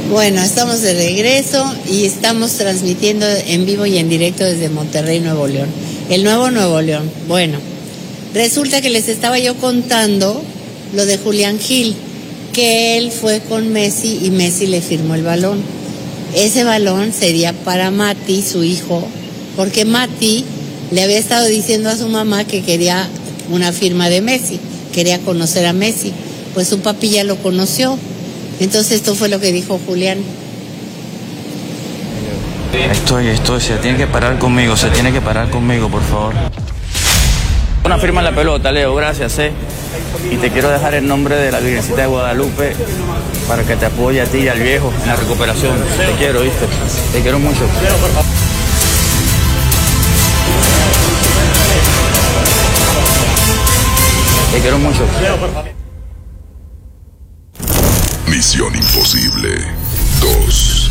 Bueno, estamos de regreso y estamos transmitiendo en vivo y en directo desde Monterrey, Nuevo León. El nuevo Nuevo León. Bueno, resulta que les estaba yo contando lo de Julián Gil, que él fue con Messi y Messi le firmó el balón. Ese balón sería para Mati, su hijo, porque Mati le había estado diciendo a su mamá que quería una firma de Messi, quería conocer a Messi. Pues su papi ya lo conoció. Entonces esto fue lo que dijo Julián. Estoy, se tiene que parar conmigo, por favor. Una firma en la pelota, Leo, gracias, Y te quiero dejar el nombre de la Virgencita de Guadalupe para que te apoye a ti y al viejo en la recuperación. Te quiero, ¿viste? Te quiero mucho. Te quiero mucho. Misión Imposible 2.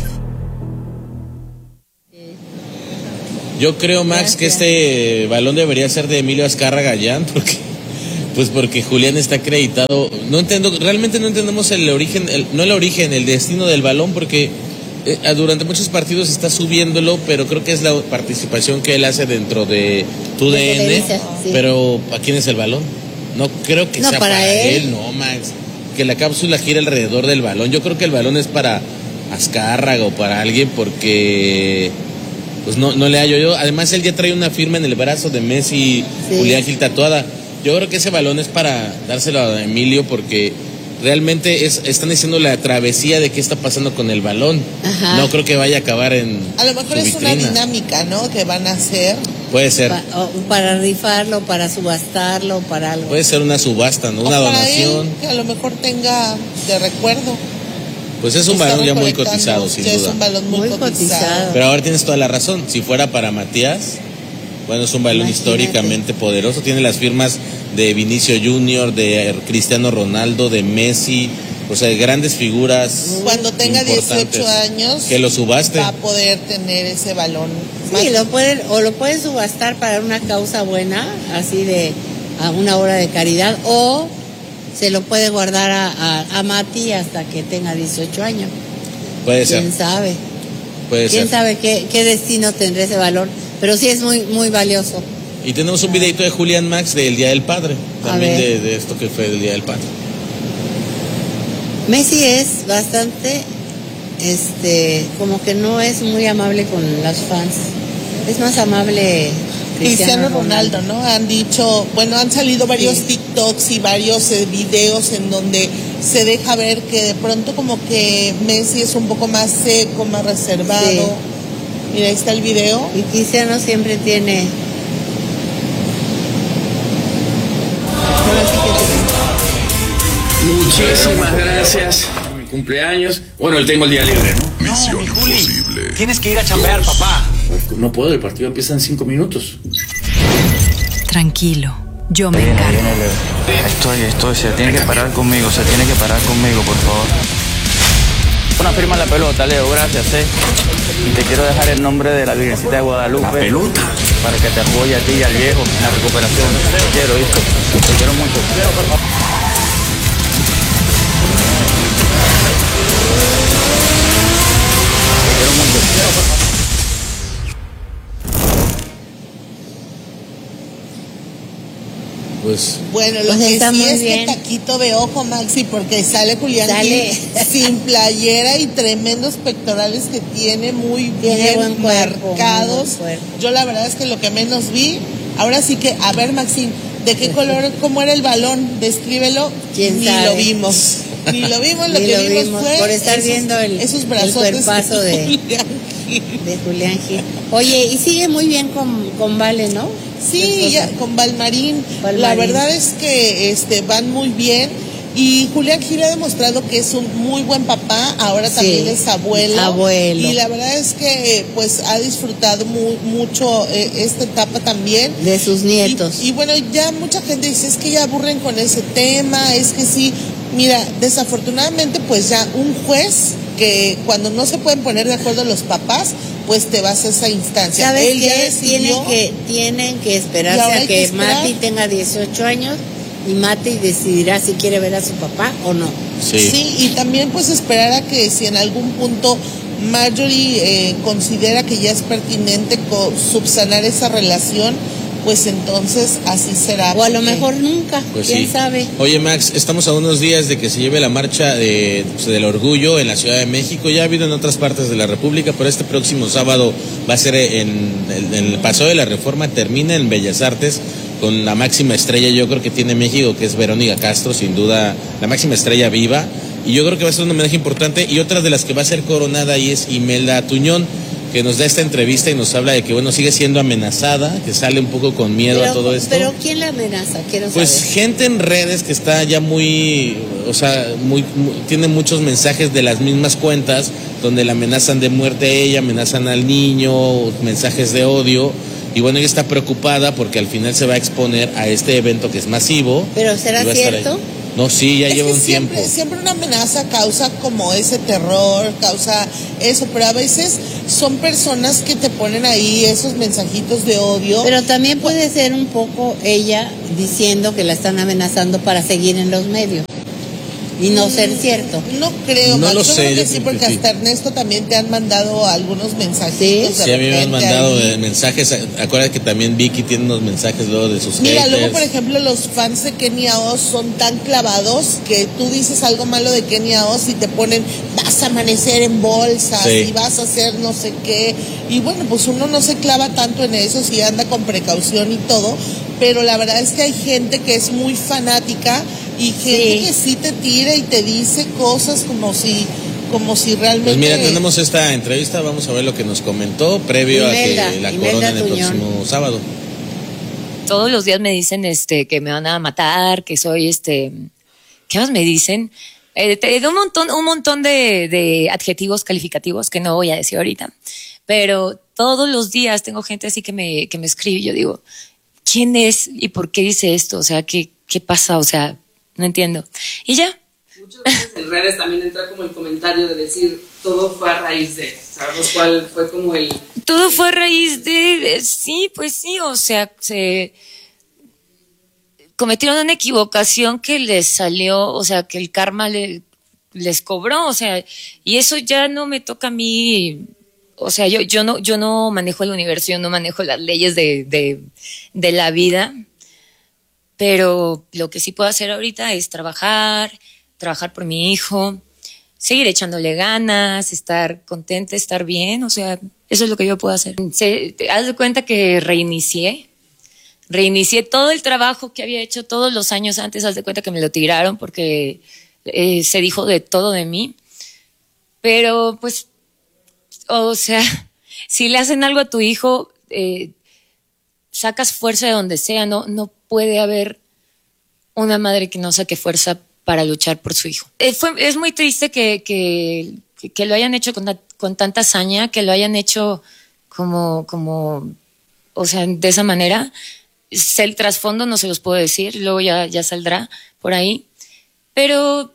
Yo creo, Max, que este balón debería ser de Emilio Azcárraga Gallán, porque Julián está acreditado. Realmente no entendemos el destino del balón, porque durante muchos partidos está subiéndolo, pero creo que es la participación que él hace dentro de TUDN. Sí. Pero ¿a quién es el balón? No creo que sea para él, no, Max. Que la cápsula gira alrededor del balón. Yo creo que el balón es para Azcárraga o para alguien, porque pues no le hallo yo. Además, él ya trae una firma en el brazo de Messi, sí. Julián Gil tatuada. Yo creo que ese balón es para dárselo a Emilio, porque realmente están diciendo la travesía de qué está pasando con el balón. Ajá. No creo que vaya a acabar en a lo mejor es vitrina. Una dinámica, ¿no? Que van a hacer. Puede ser. Para rifarlo, para subastarlo, para algo. Puede ser una subasta, ¿no? Una donación. Él, que a lo mejor tenga de recuerdo. Pues es un balón ya muy cotizado, sin duda. Es un balón muy cotizado. Pero ahora tienes toda la razón. Si fuera para Matías, bueno, es un balón históricamente poderoso. Tiene las firmas de Vinicio Junior, de Cristiano Ronaldo, de Messi, o sea, de grandes figuras. Cuando tenga 18 años, que lo subaste. Va a poder tener ese balón. Sí, lo pueden subastar para una causa buena, así de a una obra de caridad, o se lo puede guardar a Mati hasta que tenga 18 años. Puede ser. ¿Quién sabe? Puede ser. ¿Quién sabe qué destino tendrá ese balón? Pero sí es muy, muy valioso. Y tenemos un videito de Julián, Max, del Día del Padre, también de esto que fue del Día del Padre. Messi es bastante, como que no es muy amable con las fans. Es más amable Cristiano Ronaldo, ¿no? Han dicho, bueno, han salido varios TikToks y varios videos en donde se deja ver que de pronto como que Messi es un poco más seco, más reservado. Sí. Mira, ahí está el video. Y Cristiano siempre tiene... Muchísimas gracias. Mi cumpleaños. Bueno, él tengo el día libre, ¿no? Misión Imposible. Tienes que ir a chambear, papá. No puedo, el partido empieza en 5 minutos. Tranquilo, yo me encargo. Estoy, se tiene que parar conmigo, por favor. Una firma en la pelota, Leo, gracias, Y te quiero dejar el nombre de la Virgencita de Guadalupe. ¿La pelota? Para que te apoye a ti y al viejo en la recuperación. Te quiero, ¿viste? Te quiero mucho. Pues, bueno, lo que sí es que taquito de ojo, Maxi, porque sale Julián Gil sin playera y tremendos pectorales que tiene muy bien marcados. Yo la verdad es que lo que menos vi, ahora sí que, a ver, Maxi, ¿de qué color, cómo era el balón? Descríbelo. Ni lo vimos. Ni lo vimos, lo que vimos fue por estar viendo el cuerpazo de Julián Gil. Oye, y sigue muy bien con Vale, ¿no? Sí, ya, con Valmarín. La verdad es que van muy bien. Y Julián Gil ha demostrado que es un muy buen papá. Ahora también es abuelo. Y la verdad es que pues ha disfrutado mucho esta etapa también. De sus nietos. Y bueno, ya mucha gente dice, es que ya aburren con ese tema, es que sí. Mira, desafortunadamente pues ya un juez que cuando no se pueden poner de acuerdo los papás, pues te vas a esa instancia. ¿Sabes él ya decidió, tienen que esperarse a que Mati tenga 18 años y Mati decidirá si quiere ver a su papá o no. Sí, y también pues esperar a que si en algún punto Marjorie considera que ya es pertinente subsanar esa relación, pues entonces así será. O a lo mejor nunca, pues quién sabe. Oye, Max, estamos a unos días de que se lleve la marcha del orgullo en la Ciudad de México. Ya ha habido en otras partes de la República, pero este próximo sábado va a ser en el Paseo de la Reforma, termina en Bellas Artes, con la máxima estrella, yo creo que tiene México, que es Verónica Castro, sin duda, la máxima estrella viva. Y yo creo que va a ser un homenaje importante. Y otra de las que va a ser coronada ahí es Imelda Tuñón, que nos da esta entrevista y nos habla de que, bueno, sigue siendo amenazada, que sale un poco con miedo a todo esto. ¿Pero quién la amenaza? Quiero saber. Pues gente en redes que está ya muy, tiene muchos mensajes de las mismas cuentas, donde la amenazan de muerte a ella, amenazan al niño, mensajes de odio. Y bueno, ella está preocupada porque al final se va a exponer a este evento que es masivo. ¿Pero será cierto? No, sí, ya lleva un tiempo. Siempre una amenaza causa como ese terror, causa eso, pero a veces son personas que te ponen ahí esos mensajitos de odio. Pero también puede ser un poco ella diciendo que la están amenazando para seguir en los medios. Y no ser cierto. No creo, no Max. lo Yo sé, creo que sí, porque hasta Ernesto también te han mandado algunos mensajes. Sí, a mí me han mandado mensajes. Acuérdate que también Vicky tiene unos mensajes luego de sus haters. Luego, por ejemplo, los fans de Kenia Oz son tan clavados que tú dices algo malo de Kenia Oz y te ponen, vas a amanecer en bolsas y vas a hacer no sé qué. Y bueno, pues uno no se clava tanto en eso, si anda con precaución y todo, pero la verdad es que hay gente que es muy fanática y gente que sí te tira y te dice cosas como si realmente... Pues mira, tenemos esta entrevista, vamos a ver lo que nos comentó previo a que la coronen el próximo sábado. Todos los días me dicen que me van a matar, que soy ¿qué más me dicen? Un montón de adjetivos calificativos que no voy a decir ahorita, pero todos los días tengo gente así que me escribe y yo digo, ¿quién es y por qué dice esto? O sea, ¿qué pasa? O sea, no entiendo. Y ya. Muchas veces en redes también entra como el comentario de decir, todo fue a raíz de, ¿sabes cuál fue como el...? Todo fue a raíz de, sí, pues sí, o sea, se cometieron una equivocación que les salió, o sea, que el karma les cobró, o sea, y eso ya no me toca a mí, o sea, yo no manejo el universo, yo no manejo las leyes de la vida. Pero lo que sí puedo hacer ahorita es trabajar por mi hijo, seguir echándole ganas, estar contenta, estar bien, o sea, eso es lo que yo puedo hacer. Haz de cuenta que reinicié todo el trabajo que había hecho todos los años antes, haz de cuenta que me lo tiraron porque se dijo de todo de mí, pero pues, o sea, si le hacen algo a tu hijo, sacas fuerza de donde sea, no puede haber una madre que no saque fuerza para luchar por su hijo. Es muy triste que lo hayan hecho con tanta hazaña, que lo hayan hecho como, o sea, de esa manera. El trasfondo no se los puedo decir, luego ya saldrá por ahí. Pero,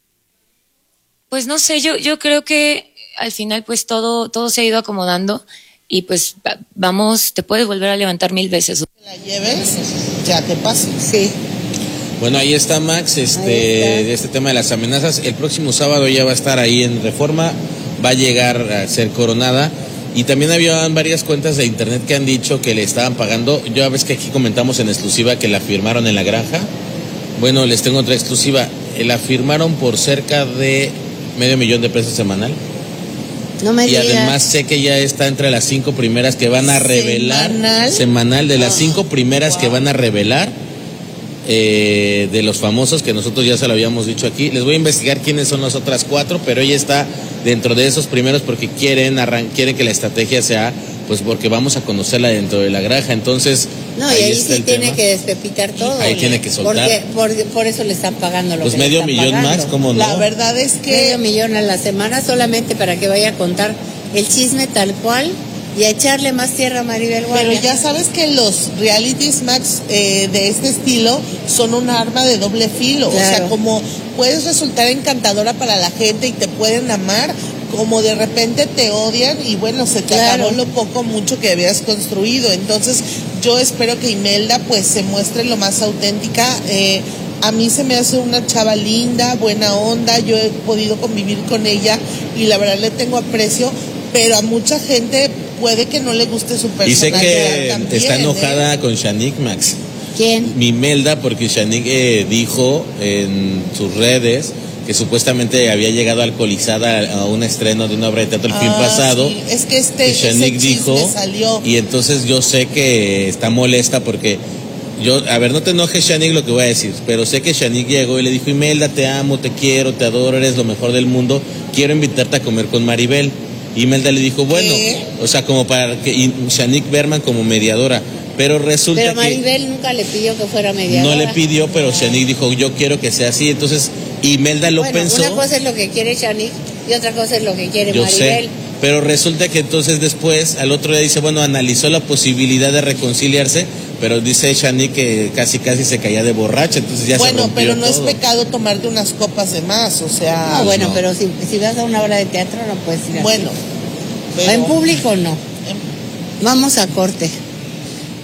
pues no sé, yo creo que al final pues todo se ha ido acomodando. Y pues vamos, te puedes volver a levantar 1000 veces. La lleves, ya te pasa. Sí. Bueno, ahí está Max, de este tema de las amenazas. El próximo sábado ya va a estar ahí en Reforma, va a llegar a ser coronada. Y también había varias cuentas de internet que han dicho que le estaban pagando. Yo a veces que aquí comentamos en exclusiva que la firmaron en La Granja. Bueno, les tengo otra exclusiva. La firmaron por cerca de $500,000 semanal. No me digas. Además sé que ya está entre las 5 primeras que van a revelar. ¿Semanal? De las 5 primeras que van a revelar de los famosos que nosotros ya se lo habíamos dicho aquí. Les voy a investigar quiénes son las otras 4, pero ella está dentro de esos primeros porque quieren que la estrategia sea, pues porque vamos a conocerla dentro de La Granja. Entonces, no, y ahí sí tiene que despepitar todo. Ahí tiene que soltar. Porque por eso le están pagando lo pues que le están $500,000 pagando. más, ¿cómo no? La verdad es que $500,000 a la semana solamente para que vaya a contar el chisme tal cual y a echarle más tierra a Maribel Guardia. Pero ya sabes que los realities, Max, de este estilo son un arma de doble filo. Claro. O sea, como puedes resultar encantadora para la gente y te pueden amar, como de repente te odian y bueno, se te acabó lo poco mucho que habías construido. Entonces yo espero que Imelda pues se muestre lo más auténtica. A mí se me hace una chava linda, buena onda, yo he podido convivir con ella y la verdad le tengo aprecio, pero a mucha gente puede que no le guste su personalidad. Dice que también, está enojada con Shanique, Max. ¿Quién? Mi Imelda, porque Shanique dijo en sus redes que supuestamente había llegado alcoholizada a un estreno de una obra de teatro el fin pasado. Sí. Es que Shanique dijo, salió. y entonces yo sé que está molesta porque a ver, no te enojes, Shanique, lo que voy a decir, pero sé que Shanique llegó y le dijo: Imelda, te amo, te quiero, te adoro, eres lo mejor del mundo, quiero invitarte a comer con Maribel. Y Imelda le dijo, bueno, o sea, como para que Shanique Berman como mediadora. Pero resulta Pero Maribel nunca le pidió que fuera mediadora. No le pidió, pero Shanique dijo, yo quiero que sea así. Entonces, Imelda lo pensó. Una cosa es lo que quiere Shanique y otra cosa es lo que quiere Yo Maribel. sé, pero resulta que entonces después, al otro día dice, bueno, analizó la posibilidad de reconciliarse, pero dice Shanique que casi se caía de borracha, entonces ya se rompió pero no todo. es pecado tomarte unas copas de más, o sea... No, bueno, pero si vas a una obra de teatro no puedes ir así. Bueno. En público no. Vamos a corte.